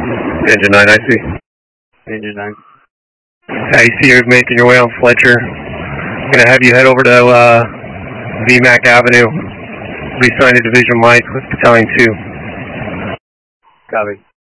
Engine 9, I see. Engine 9. I see you're making your way on Fletcher. I'm going to have you head over to VMAC Avenue, reassign to Division Lights with Battalion 2. Copy.